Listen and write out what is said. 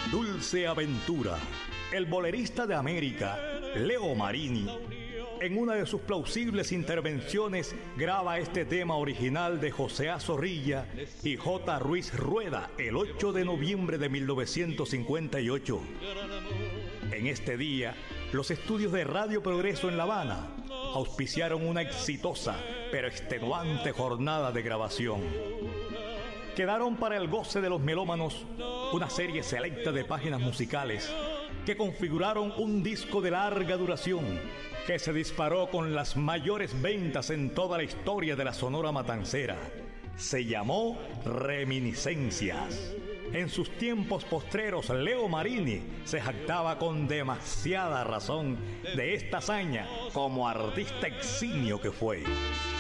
Dulce Aventura. El bolerista de América, Leo Marini, en una de sus plausibles intervenciones graba este tema original de José A. Zorrilla y J. Ruiz Rueda el 8 de noviembre de 1958. En este día, los estudios de Radio Progreso en La Habana auspiciaron una exitosa pero extenuante jornada de grabación. Quedaron para el goce de los melómanos una serie selecta de páginas musicales que configuraron un disco de larga duración que se disparó con las mayores ventas en toda la historia de la Sonora Matancera. Se llamó Reminiscencias. En sus tiempos postreros, Leo Marini se jactaba con demasiada razón de esta hazaña como artista eximio que fue.